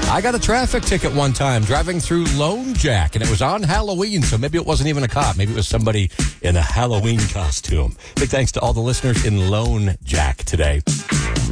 I got a traffic ticket one time driving through Lone Jack, and it was on Halloween, so maybe it wasn't even a cop. Maybe it was somebody in a Halloween costume. Big thanks to all the listeners in Lone Jack today.